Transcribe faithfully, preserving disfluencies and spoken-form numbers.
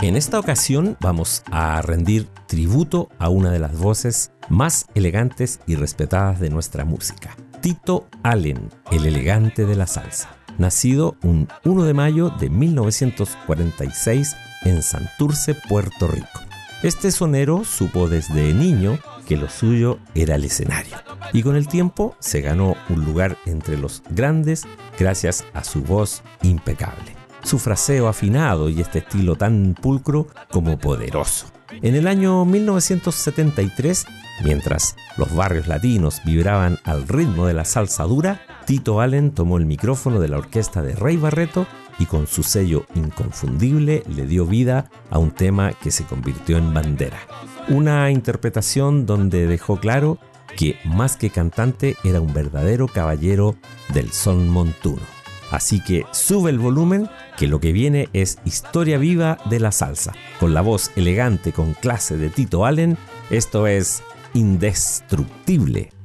En esta ocasión vamos a rendir tributo a una de las voces más elegantes y respetadas de nuestra música, Tito Allen, el elegante de la salsa. Nacido un primero de mayo de mil novecientos cuarenta y seis en Santurce, Puerto Rico. Este sonero supo desde niño que lo suyo era el escenario y con el tiempo se ganó un lugar entre los grandes gracias a su voz impecable, su fraseo afinado y este estilo tan pulcro como poderoso. En el año mil novecientos setenta y tres, mientras los barrios latinos vibraban al ritmo de la salsa dura, Tito Allen tomó el micrófono de la orquesta de Rey Barreto y con su sello inconfundible le dio vida a un tema que se convirtió en bandera. Una interpretación donde dejó claro que más que cantante era un verdadero caballero del son montuno. Así que sube el volumen, que lo que viene es historia viva de la salsa. Con la voz elegante con clase de Tito Allen, esto es Indestructible.